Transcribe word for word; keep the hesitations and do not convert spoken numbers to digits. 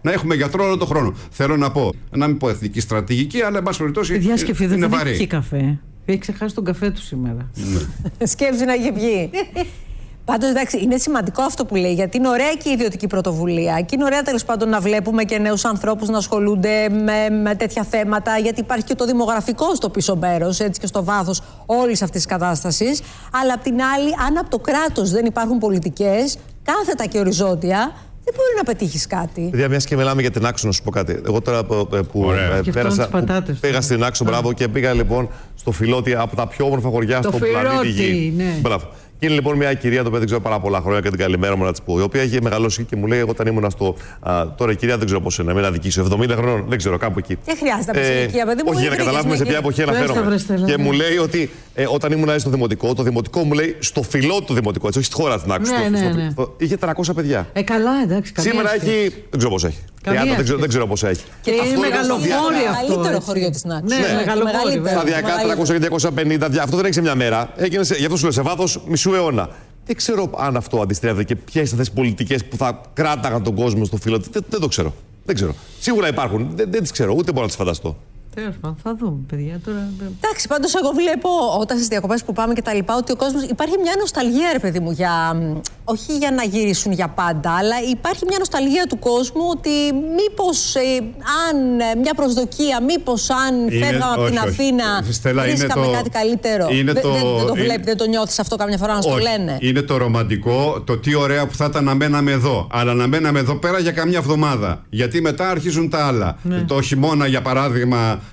να έχουμε γιατρό όλο τον χρόνο. Θέλω να πω, να μην πω εθνική στρατηγική, αλλά εν πάση περιπτώσει είναι, είναι βαρύ. Δεν έχει καφέ. Έχει ξεχάσει τον καφέ του σήμερα. Σκέψου να είχε βγει. Πάντως, εντάξει, είναι σημαντικό αυτό που λέει, γιατί είναι ωραία και η ιδιωτική πρωτοβουλία. Και είναι ωραία τέλος πάντων να βλέπουμε και νέους ανθρώπους να ασχολούνται με, με τέτοια θέματα, γιατί υπάρχει και το δημογραφικό στο πίσω μέρος, έτσι και στο βάθος όλης αυτής της κατάστασης. Αλλά απ' την άλλη, αν από το κράτος δεν υπάρχουν πολιτικές, κάθετα και οριζόντια, δεν μπορεί να πετύχεις κάτι. Δηλαδή, μια και μιλάμε για την Άξο, να σου πω κάτι. Εγώ τώρα που, που ε, πέρασα. Που πήγα στην Άξο, μπράβο, και πήγα λοιπόν στο Φιλότη, από τα πιο όμορφα χωριά το στον πλανήτη Γη. Ναι. Μπράβο. Και είναι λοιπόν μια κυρία, το οποία δεν ξέρω πάρα πολλά χρόνια, και την καλημέρα μου να τη πω, η οποία είχε μεγαλώσει και μου λέει, εγώ όταν ήμουν στο. Α, τώρα η κυρία δεν ξέρω πώς είναι, με να δικήσω, εβδομήντα χρονών, δεν ξέρω, κάπου εκεί. Δεν χρειάζεται να πει ηλικία, παιδί μου. Όχι, για να καταλάβουμε σε ποια εποχή αναφέρομαι. Και μου λέει ότι ε, όταν ήμουν στο δημοτικό, το δημοτικό μου λέει στο Φιλότη το δημοτικό, έτσι, όχι στη χώρα την Άξο. Ναι, ναι, ναι. Είχε τριακόσια παιδιά. Ε, καλά, εντάξει. Σήμερα έχει. Δεν ξέρω πώς έχει. τριάντα, δεν ξέρω, δεν ξέρω πώς έχει. Και είναι μεγαλοχώρι αυτό. Το μεγαλύτερο χωριό της Άξο. Ναι, μεγαλοχώρι. Σταδιακά τριακόσια και διακόσια πενήντα. Αυτό δεν έχει σε μια μέρα. Έγινε, γι' αυτό σου λέω, σε βάθος μισού αιώνα. Δεν ξέρω αν αυτό αντιστρέφεται και ποιες είναι αυτές οι πολιτικές που θα κράταγαν τον κόσμο στο φύλλο. Δεν, δεν το ξέρω. Δεν ξέρω. Σίγουρα υπάρχουν. Δεν, δεν τις ξέρω, ούτε μπορώ να τις φανταστώ. Τέλος πάντων, θα δούμε, παιδιά. Τώρα... Εντάξει, πάντως εγώ βλέπω όταν στις διακοπές που πάμε και τα λοιπά ότι ο κόσμος. Υπάρχει μια νοσταλγία, ρε παιδί μου, για. Όχι για να γυρίσουν για πάντα, αλλά υπάρχει μια νοσταλγία του κόσμου ότι μήπως ε, αν. Μια προσδοκία, μήπως αν είναι, φεύγαμε από την Αθήνα. Βρίσκαμε κάτι καλύτερο. Είναι δεν, το, δεν, δεν το είναι, βλέπει, δεν το νιώθεις αυτό καμιά φορά να σου το λένε. Είναι το ρομαντικό, το τι ωραία που θα ήταν να μέναμε εδώ. Αλλά να μέναμε εδώ πέρα για καμιά εβδομάδα. Γιατί μετά αρχίζουν τα άλλα. Ναι. Το χειμώνα, για παράδειγμα.